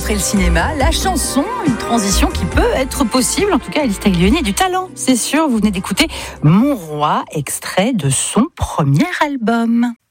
après le cinéma, la chanson, une transition qui peut être possible. En tout cas, Alice Taglioni a du talent, c'est sûr. Vous venez d'écouter Mon Roi, extrait de son premier album.